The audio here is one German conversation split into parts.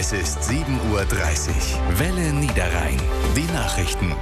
Es ist 7:30 Uhr. Welle Niederrhein. Die Nachrichten.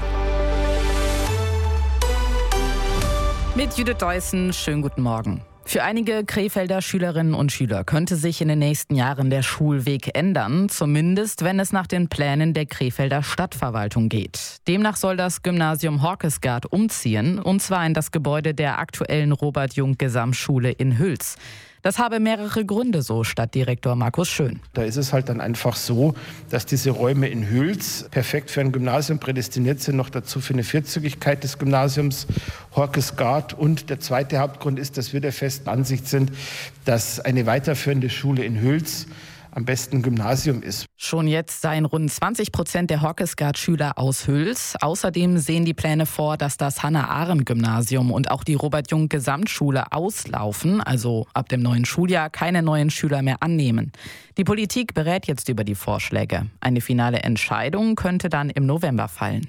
Mit Judith Deussen, schönen guten Morgen. Für einige Krefelder Schülerinnen und Schüler könnte sich in den nächsten Jahren der Schulweg ändern, zumindest wenn es nach den Plänen der Krefelder Stadtverwaltung geht. Demnach soll das Gymnasium Horkesgaard umziehen, und zwar in das Gebäude der aktuellen Robert-Jung-Gesamtschule in Hüls. Das habe mehrere Gründe, so Stadtdirektor Markus Schön. Da ist es halt dann einfach so, dass diese Räume in Hüls perfekt für ein Gymnasium prädestiniert sind, noch dazu für eine Vierzügigkeit des Gymnasiums Horkesgaard. Und der zweite Hauptgrund ist, dass wir der festen Ansicht sind, dass eine weiterführende Schule in Hüls am besten Gymnasium ist. Schon jetzt seien rund 20% der Horkesgaard-Schüler aus Hüls. Außerdem sehen die Pläne vor, dass das Hannah-Arendt-Gymnasium und auch die Robert-Jung-Gesamtschule auslaufen, also ab dem neuen Schuljahr keine neuen Schüler mehr annehmen. Die Politik berät jetzt über die Vorschläge. Eine finale Entscheidung könnte dann im November fallen.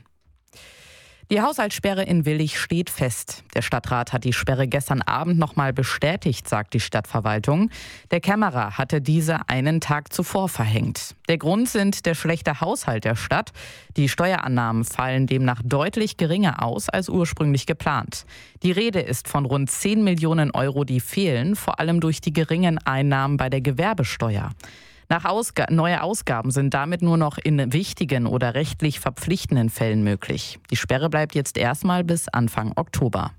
Die Haushaltssperre in Willich steht fest. Der Stadtrat hat die Sperre gestern Abend nochmal bestätigt, sagt die Stadtverwaltung. Der Kämmerer hatte diese einen Tag zuvor verhängt. Der Grund sind der schlechte Haushalt der Stadt. Die Steuerannahmen fallen demnach deutlich geringer aus als ursprünglich geplant. Die Rede ist von rund 10 Millionen Euro, die fehlen, vor allem durch die geringen Einnahmen bei der Gewerbesteuer. Neue Ausgaben sind damit nur noch in wichtigen oder rechtlich verpflichtenden Fällen möglich. Die Sperre bleibt jetzt erstmal bis Anfang Oktober.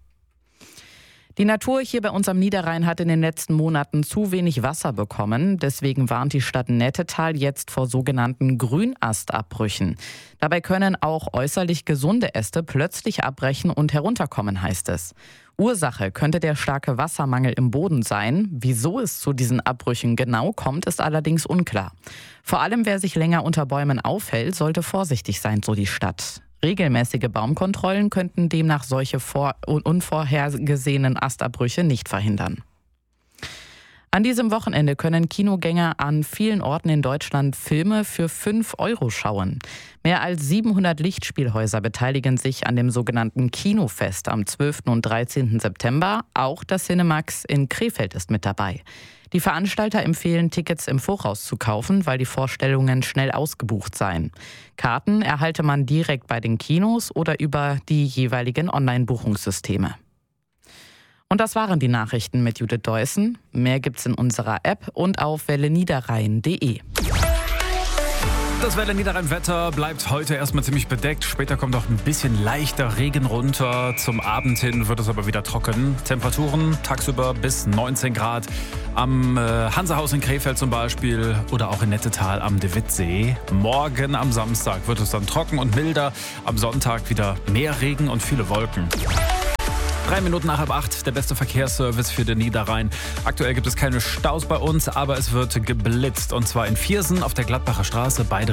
Die Natur hier bei uns am Niederrhein hat in den letzten Monaten zu wenig Wasser bekommen. Deswegen warnt die Stadt Nettetal jetzt vor sogenannten Grünastabbrüchen. Dabei können auch äußerlich gesunde Äste plötzlich abbrechen und herunterkommen, heißt es. Ursache könnte der starke Wassermangel im Boden sein. Wieso es zu diesen Abbrüchen genau kommt, ist allerdings unklar. Vor allem wer sich länger unter Bäumen aufhält, sollte vorsichtig sein, so die Stadt. Regelmäßige Baumkontrollen könnten demnach solche unvorhergesehenen Astabbrüche nicht verhindern. An diesem Wochenende können Kinogänger an vielen Orten in Deutschland Filme für 5 Euro schauen. Mehr als 700 Lichtspielhäuser beteiligen sich an dem sogenannten Kinofest am 12. und 13. September. Auch das Cinemax in Krefeld ist mit dabei. Die Veranstalter empfehlen, Tickets im Voraus zu kaufen, weil die Vorstellungen schnell ausgebucht seien. Karten erhalte man direkt bei den Kinos oder über die jeweiligen Online-Buchungssysteme. Und das waren die Nachrichten mit Judith Deussen. Mehr gibt's in unserer App und auf welleniederrhein.de. Das Welle Niederrhein-Wetter bleibt heute erstmal ziemlich bedeckt. Später kommt auch ein bisschen leichter Regen runter. Zum Abend hin wird es aber wieder trocken. Temperaturen tagsüber bis 19 Grad. Am Hansahaus in Krefeld zum Beispiel oder auch in Nettetal am De Wittsee. Morgen am Samstag wird es dann trocken und milder. Am Sonntag wieder mehr Regen und viele Wolken. 3 Minuten nach 7:30, der beste Verkehrsservice für den Niederrhein. Aktuell gibt es keine Staus bei uns, aber es wird geblitzt. Und zwar in Viersen auf der Gladbacher Straße. Beide